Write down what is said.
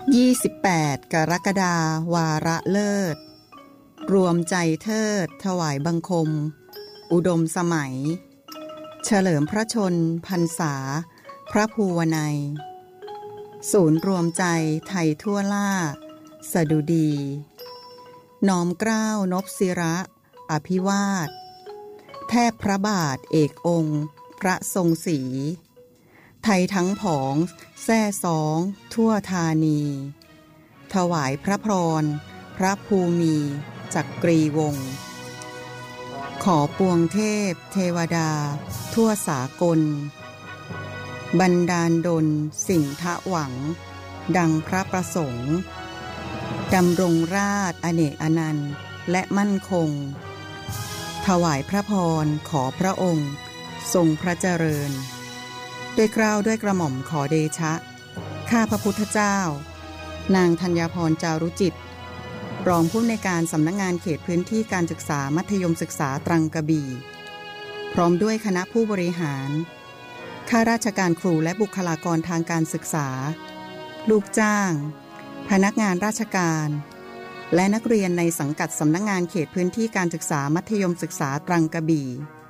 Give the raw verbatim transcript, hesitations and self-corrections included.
ยี่สิบแปด กรกฎาวาระเลิศรวมใจเทิดถวายบังคมอุดมสมัยเฉลิมพระชนพรรษาพระภูวนัยศูนย์รวมใจไทยทั่วล่าสดุดีน้อมเกล้านพศิระอภิวาทแทบพระบาทเอกองค์พระทรงศรีไทยทั้งผองแท่สองทั่วธานีถวายพระพรพระภูมิจักรีวงศ์ขอปวงเทพเทวดาทั่วสากลบันดาลดลสิ่งทะหวังดังพระประสงค์ดำรงราชอเนกอนันต์และมั่นคงถวายพระพรขอพระองค์ทรงพระเจริญด้วยเกล้าด้วยกระหม่อมขอเดชะข้าพระพุทธเจ้านางธัญพรจารุจิตรองผู้อำนวยการสำนักงานเขตพื้นที่การศึกษามัธยมศึกษาตรังกระบี่พร้อมด้วยคณะผู้บริหารข้าราชการครูและบุคลากรทางการศึกษาลูกจ้างพนักงานราชการและนักเรียนในสังกัดสำนักงานเขตพื้นที่การศึกษามัธยมศึกษาตรังกระบี่